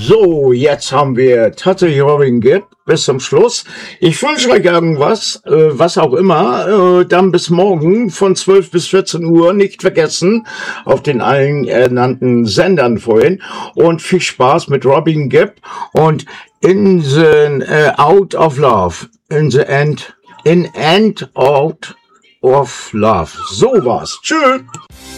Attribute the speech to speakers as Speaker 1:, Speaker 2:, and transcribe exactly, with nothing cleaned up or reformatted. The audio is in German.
Speaker 1: So, jetzt haben wir tatsächlich Robin Gibb bis zum Schluss. Ich wünsche euch irgendwas, äh, was auch immer. Äh, dann bis morgen von zwölf bis vierzehn Uhr. Nicht vergessen, auf den allen ernannten Sendern vorhin. Und viel Spaß mit Robin Gibb und in the uh, out of love. In the end, in end out of love. So war's. Tschüss.